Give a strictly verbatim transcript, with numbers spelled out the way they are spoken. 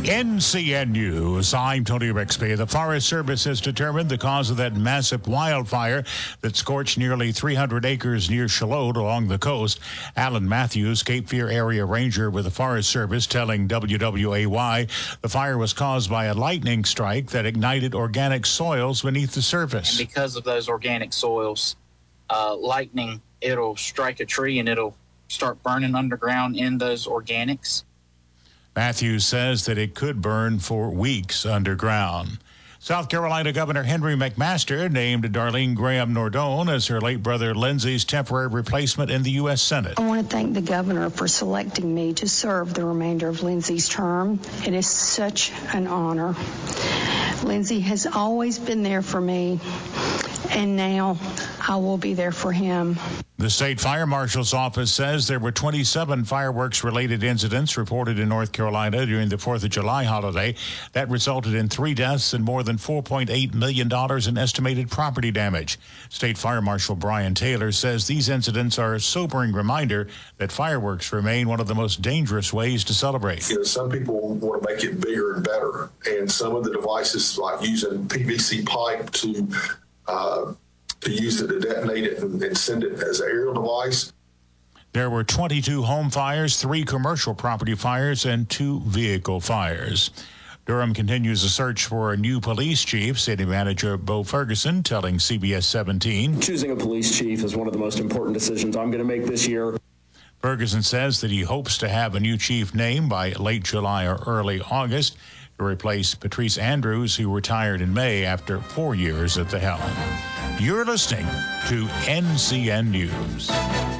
N C N News, I'm Tony Rixby. The Forest Service has determined the cause of that massive wildfire that scorched nearly three hundred acres near Shalot along the coast. Alan Matthews, Cape Fear Area Ranger with the Forest Service, telling W W A Y the fire was caused by a lightning strike that ignited organic soils beneath the surface. And because of those organic soils, uh, lightning, it'll strike a tree and it'll start burning underground in those organics. Matthews says that it could burn for weeks underground. South Carolina Governor Henry McMaster named Darlene Graham Nordone as her late brother Lindsey's temporary replacement in the U S Senate. I want to thank the governor for selecting me to serve the remainder of Lindsey's term. It is such an honor. Lindsey has always been there for me, and now I will be there for him. The state fire marshal's office says there were twenty-seven fireworks-related incidents reported in North Carolina during the fourth of July holiday. That resulted in three deaths and more than four point eight million dollars in estimated property damage. State Fire Marshal Brian Taylor says these incidents are a sobering reminder that fireworks remain one of the most dangerous ways to celebrate. You know, some people want to make it bigger and better, and some of the devices, like using P V C pipe to uh, to use it to detonate it and, and send it as an aerial device. There were twenty-two home fires, three commercial property fires, and two vehicle fires. Durham continues a search for a new police chief. City Manager Bo Ferguson telling C B S seventeen. Choosing a police chief is one of the most important decisions I'm going to make this year. Ferguson says that he hopes to have a new chief named by late July or early August to replace Patrice Andrews, who retired in May after four years at the helm. You're listening to N C N News.